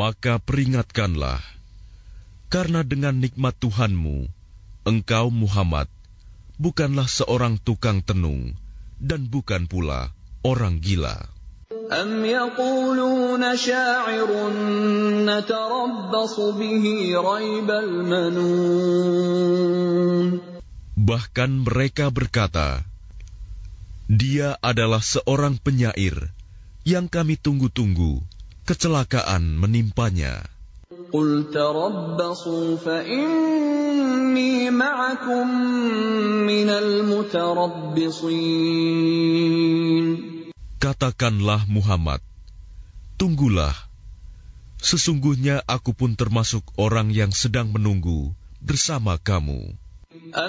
Maka peringatkanlah, karena dengan nikmat Tuhanmu, engkau Muhammad bukanlah seorang tukang tenung dan bukan pula orang gila. Am yaquluna sya'irun natarabbasu bihi raibal manun. Bahkan mereka berkata, dia adalah seorang penyair yang kami tunggu-tunggu kecelakaan menimpanya. Qul tarabbasu fa inni ma'akum minal mutarabbisin. Katakanlah Muhammad, tunggulah. Sesungguhnya aku pun termasuk orang yang sedang menunggu bersama kamu.